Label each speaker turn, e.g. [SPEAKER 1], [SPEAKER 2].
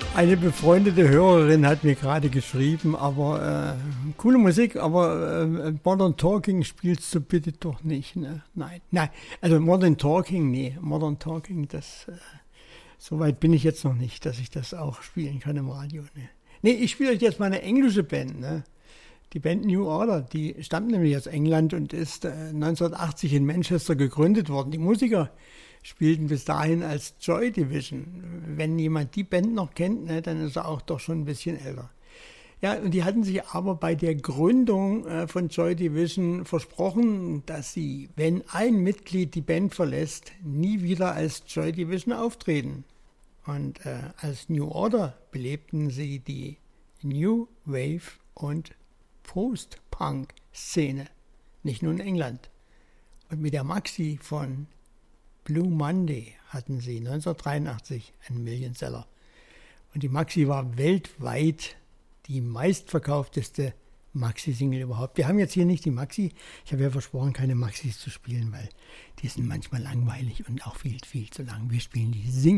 [SPEAKER 1] Eine befreundete Hörerin hat mir gerade geschrieben, aber coole Musik, aber Modern Talking spielst du bitte doch nicht, ne? Nein, also Modern Talking, nee, Modern Talking, das, so weit bin ich jetzt noch nicht, dass ich das auch spielen kann im Radio, ne? Nee, ich spiele euch jetzt mal eine englische Band, ne? Die Band New Order, die stammt nämlich aus England und ist 1980 in Manchester gegründet worden. Die Musiker spielten bis dahin als Joy Division. Wenn jemand die Band noch kennt, ne, dann ist er auch doch schon ein bisschen älter. Ja, und die hatten sich aber bei der Gründung von Joy Division versprochen, dass sie, wenn ein Mitglied die Band verlässt, nie wieder als Joy Division auftreten. Und als New Order belebten sie die New Wave und Post-Punk-Szene, nicht nur in England. Und mit der Maxi von Blue Monday hatten sie 1983 einen Millionseller. Und die Maxi war weltweit die meistverkaufteste Maxi-Single überhaupt. Wir haben jetzt hier nicht die Maxi. Ich habe ja versprochen, keine Maxis zu spielen, weil die sind manchmal langweilig und auch viel, viel zu lang. Wir spielen die Single.